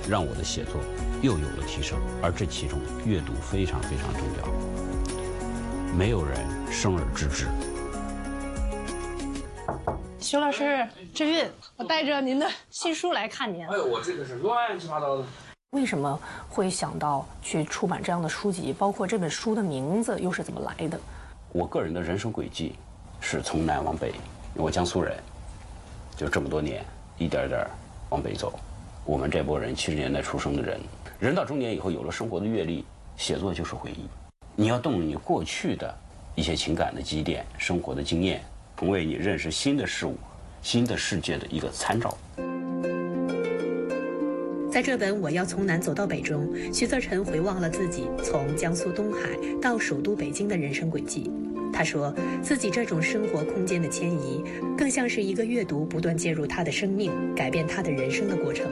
让我的写作又有了提升，而这其中阅读非常非常重要，没有人生而知之。 徐老师，志运，我带着您的新书来看您。 哎呦，我这个是乱七八糟的。 为什么会想到去出版这样的书籍？包括这本书的名字又是怎么来的？ 我个人的人生轨迹是从南往北，我江苏人，就这么多年一点点往北走。我们这波人70年代出生的人，人到中年以后有了生活的阅历，写作就是回忆。你要动用你过去的一些情感的积淀、生活的经验，成为你认识新的事物、新的世界的一个参照。 在这本《我要从南走到北》中，徐则臣回望了自己从江苏东海到首都北京的人生轨迹。他说，自己这种生活空间的迁移，更像是一个阅读不断介入他的生命、改变他的人生的过程。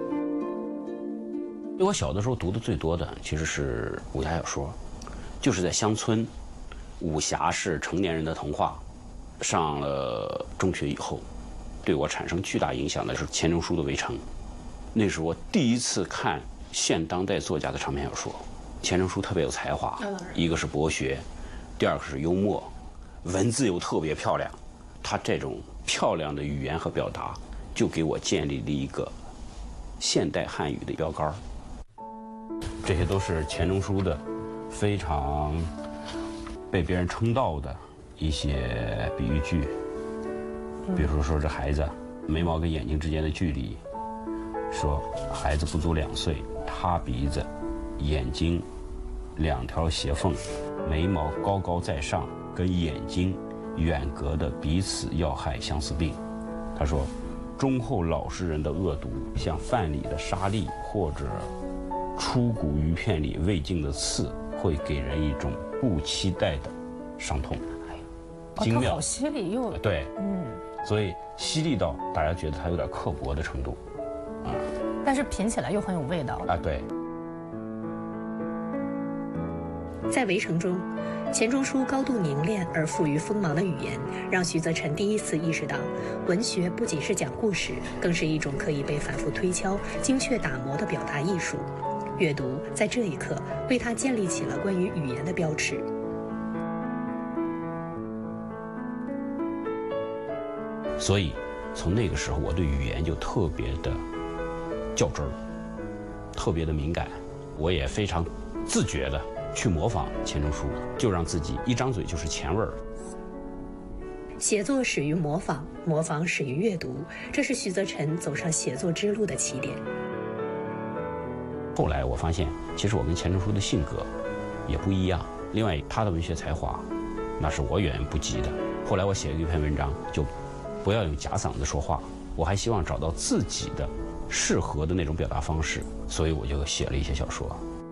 我小的时候读的最多的其实是武侠小说，就是在乡村，武侠是成年人的童话。上了中学以后，对我产生巨大影响的是钱钟书的《围城》。那是我第一次看现当代作家的长篇小说。钱钟书特别有才华，一个是博学，第二个是幽默，文字又特别漂亮。他这种漂亮的语言和表达，就给我建立了一个现代汉语的标杆。这些都是钱钟书的非常被别人称道的一些比喻句，比如说这孩子眉毛跟眼睛之间的距离。说孩子不足2岁，塌鼻子，眼睛2条斜缝，眉毛高高在上，跟眼睛远隔的彼此要害相思病。他说，忠厚老实人的恶毒，像饭里的沙粒或者出骨鱼片里未尽的刺，会给人一种不期待的伤痛。精妙， 好犀利又对，所以犀利到大家觉得他有点刻薄的程度。 但是品起来又很有味道啊！对， 在《围城》中，钱钟书高度凝练而富于锋芒的语言，让徐则臣第一次意识到，文学不仅是讲故事，更是一种可以被反复推敲、精确打磨的表达艺术。阅读在这一刻为他建立起了关于语言的标尺。 所以，从那个时候，我对语言就特别的较真儿，特别的敏感。我也非常自觉的去模仿钱钟书，就让自己一张嘴就是钱味儿。 写作始于模仿，模仿始于阅读，这是徐则臣走上写作之路的起点。 后来我发现，其实我跟钱钟书的性格也不一样。另外，他的文学才华，那是我远远不及的。后来我写了一篇文章，就不要用假嗓子说话，我还希望找到自己的适合的那种表达方式，所以我就写了一些小说。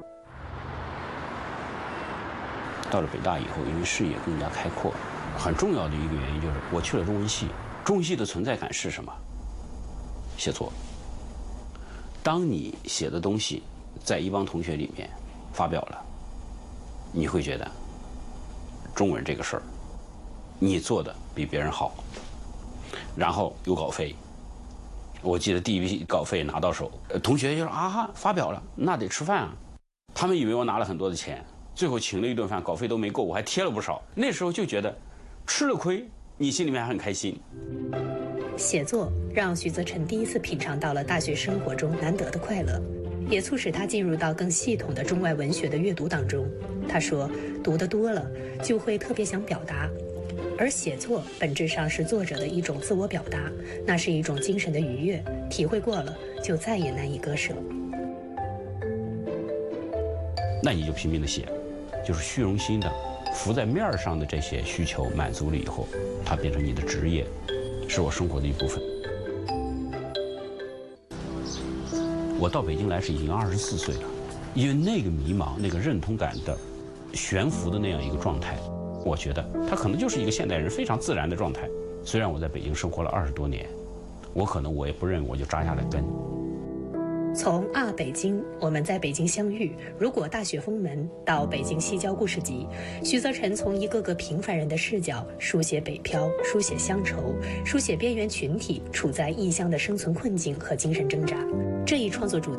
到了北大以后，因为视野更加开阔，很重要的一个原因就是我去了中文系。中文系的存在感是什么？写作。当你写的东西在一帮同学里面发表了，你会觉得中文这个事儿你做的比别人好，然后有稿费。我记得第一笔稿费拿到手，同学就说啊，发表了，那得吃饭啊。他们以为我拿了很多的钱，最后请了一顿饭，稿费都没够，我还贴了不少。那时候就觉得吃了亏，你心里面还很开心。 写作让徐则臣第一次品尝到了大学生活中难得的快乐，也促使他进入到更系统的中外文学的阅读当中。他说，读得多了就会特别想表达，而写作本质上是作者的一种自我表达，那是一种精神的愉悦，体会过了就再也难以割舍。 那你就拼命的写，就是虚荣心的浮在面上的这些需求满足了以后，它变成你的职业，是我生活的一部分。我到北京来是已经24岁了，因为那个迷茫、那个认同感的悬浮的那样一个状态，我觉得它可能就是一个现代人非常自然的状态。虽然我在北京生活了20多年，我也不认为我就扎下了根。 从北京，我们在北京相遇，如果大雪封门，到北京西郊故事集，徐则臣从一个个平凡人的视角书写北漂，书写乡愁，书写边缘群体处在异乡的生存困境和精神挣扎。这一创作主题